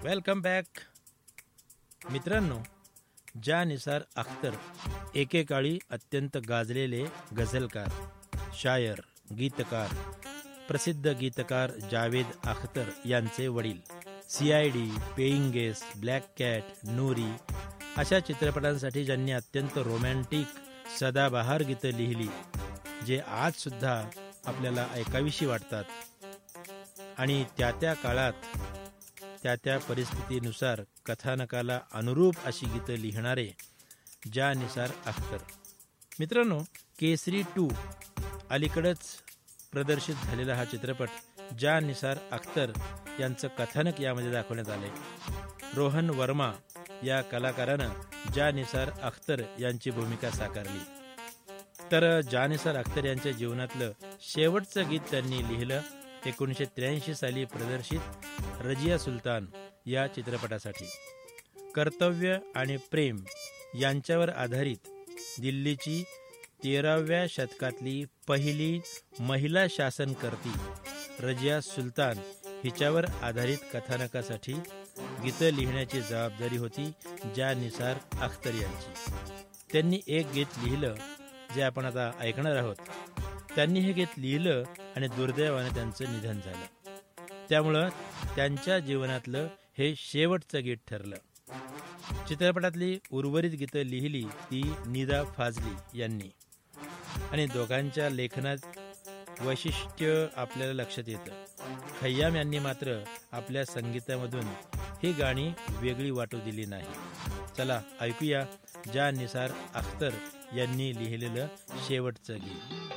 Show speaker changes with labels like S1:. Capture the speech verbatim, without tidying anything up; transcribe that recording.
S1: Welcome back मित्रांनो. जा निसार अख्तर एकेकाळी अत्यंत गाजलेले गझलकार, शायर, गीतकार, प्रसिद्ध गीतकार जावेद अख्तर यांचे वडील. C I D, paying guest, black cat, नूरी अशा चित्रपटांसाठी ज्यांनी अत्यंत रोमॅन्टिक सदाबहार गीतं लिहिली, जे आजसुद्धा आपल्याला ऐकावीशी वाटतात. आणि त्या त्या काळात त्या त्या परिस्थितीनुसार कथानकाला अनुरूप अशी गीतं लिहिणारे जा निसार अख्तर. मित्रांनो, केसरी टू अलीकडेच प्रदर्शित झालेला हा चित्रपट जा निसार अख्तर यांचं कथानक यामध्ये दाखवण्यात आले. रोहन वर्मा या कलाकारानं जा निसार अख्तर यांची भूमिका साकारली. तर जा निसार अख्तर यांच्या जीवनातलं शेवटचं गीत त्यांनी लिहिलं एकोणीसशे त्र्याऐंशी साली प्रदर्शित रजिया सुलतान या चित्रपटासाठी. कर्तव्य आणि प्रेम यांच्यावर आधारित दिल्लीची तेराव्या शतकातली पहिली महिला शासनकर्ती रजिया सुलतान हिच्यावर आधारित कथानकासाठी गीतं लिहिण्याची जबाबदारी होती जा निसार अख्तर यांची. त्यांनी एक गीत लिहिलं जे आपण आता ऐकणार आहोत. त्यांनी हे गीत लिहिलं आणि दुर्दैवाने त्यांचं निधन झालं. त्यामुळं त्यांच्या जीवनातलं हे शेवटचं गीत ठरलं. चित्रपटातली उर्वरित गीतं लिहिली ती निदा फाजली यांनी. आणि दोघांच्या लेखनात वैशिष्ट्य आपल्याला लक्षात येतं. खय्याम यांनी मात्र आपल्या संगीतामधून ही गाणी वेगळी वाटू दिली नाही. चला ऐकूया जा निसार अख्तर यांनी लिहिलेलं शेवटचं गीत.